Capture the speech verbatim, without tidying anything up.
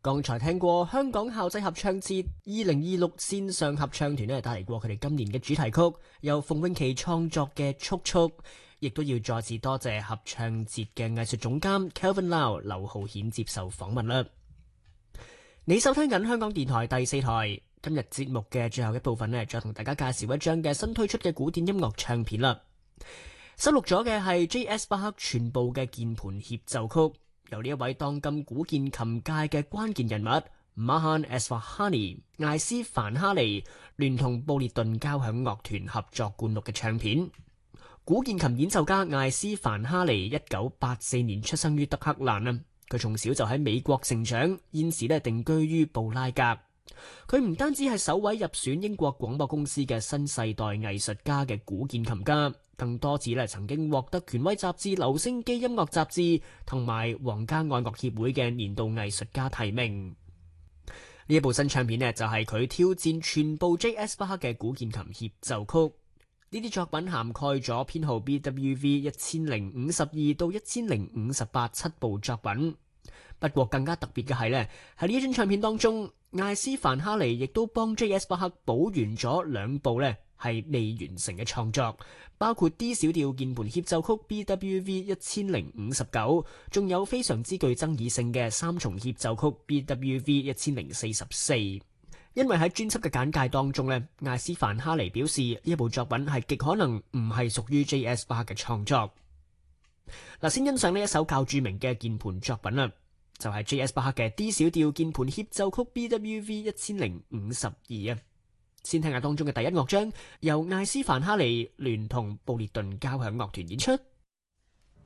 剛才聽過香港校際合唱節二零二六線上合唱團咧帶嚟過佢哋今年嘅主題曲，由馮詠琪創作嘅《速速》，亦都要再次多謝合唱節嘅藝術總監 Kelvin Lau 劉浩顯接受訪問啦。你收聽緊香港電台第四台，今日節目嘅最後一部分呢，再同大家介紹一張嘅新推出嘅古典音樂唱片啦。收錄咗嘅係 J S 巴克全部嘅鍵盤協奏曲，由呢一位當今古鍵琴界嘅關鍵人物 Mahan Esfahani 艾斯凡哈尼聯同布列頓交響樂團合作灌錄嘅唱片。古鍵琴演奏家艾斯凡哈尼一九八四年出生於德黑蘭啊，佢從小就喺美國成長，現時咧定居於布拉格。佢唔單止係首位入選英國廣播公司嘅新世代藝術家嘅古鍵琴家，更多次咧曾經獲得權威雜誌留聲機音樂雜誌同埋皇家愛樂協會嘅年度藝術家提名。呢一部新唱片呢，就係佢挑戰全部 J S 巴克嘅古鍵琴協奏曲。呢啲作品涵蓋咗編號 B W V 一千零五十二到一千零五十八七部作品。不過更加特別嘅係呢，喺呢一張唱片當中，艾斯凡哈尼亦都幫 J S 巴克補完咗兩部呢係未完成嘅創作，包括 D 小調鍵盤協奏曲 B W V 一千零五十九，仲有非常之具爭議性嘅三重協奏曲 B W V 一千零四十四。因為喺專輯嘅簡介當中呢，艾斯凡哈尼表示呢一部作品係極可能唔係屬於 J S 巴克嘅創作。嗱，先欣賞呢一首較著名嘅鍵盤作品啦，就係、是、J S 巴克嘅 D 小調鍵盤協奏曲 B W V 一千零五十二啊。先聽下當中嘅第一樂章，由艾斯凡哈尼聯同布列頓交響樂團演出。